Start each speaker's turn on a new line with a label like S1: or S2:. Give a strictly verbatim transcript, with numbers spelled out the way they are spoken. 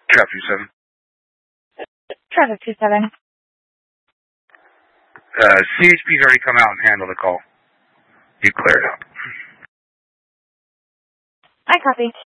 S1: Traffic seven.
S2: Traffic two seven.
S1: Uh, C H P's already come out and handled the call. You cleared out.
S2: I copy.